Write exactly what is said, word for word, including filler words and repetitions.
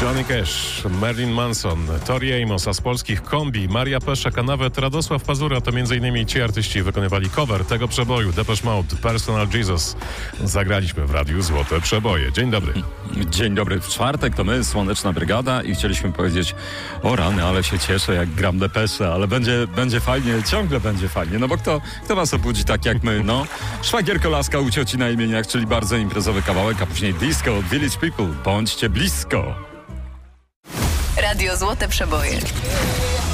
Johnny Cash, Marilyn Manson, Tori Amos, a z polskich Kombi, Maria Peszek, a nawet Radosław Pazura to między innymi ci artyści wykonywali cover tego przeboju Depeche Mode, Personal Jesus. Zagraliśmy w radiu Złote Przeboje. Dzień dobry. Dzień dobry. W czwartek to my, Słoneczna Brygada, i chcieliśmy powiedzieć: o rany, ale się cieszę, jak gram Depesze, ale będzie, będzie fajnie, ciągle będzie fajnie, no bo kto, kto was obudzi tak jak my, no? Szwagierko Laska u cioci na imieniach, czyli bardzo imprezowy kawałek, a później disco od Village People. Bądźcie blisko. Radio Złote Przeboje.